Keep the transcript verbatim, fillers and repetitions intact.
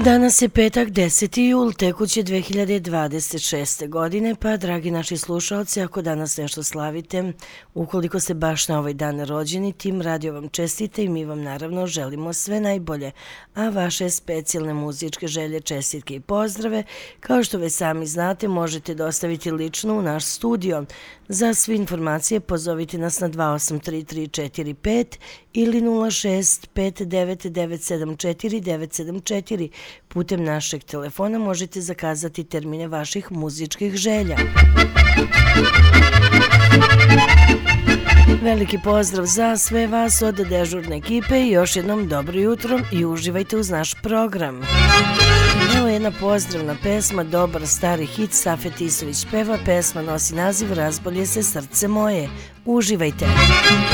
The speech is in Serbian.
Danas je petak, deseti jul tekuće dve hiljade dvadeset šeste. godine, pa dragi naši slušalci, ako danas nešto slavite, ukoliko ste baš na ovaj dan rođeni, tim radio vam čestite i mi vam naravno želimo sve najbolje, a vaše specijalne muzičke želje, čestitke i pozdrave, kao što već sami znate, možete dostaviti lično u naš studio. Za sve informacije pozovite nas na dva osam tri tri četiri pet ili nula šest pet devet devet sedam četiri devet sedam četiri. Putem našeg telefona možete zakazati termine vaših muzičkih želja. Veliki pozdrav za sve vas od dežurne ekipe i još jednom dobro jutro i uživajte uz naš program. Evo jedna pozdravna pesma, dobar stari hit, Safet Isović peva, pesma nosi naziv Razbolje se srce moje. Uživajte!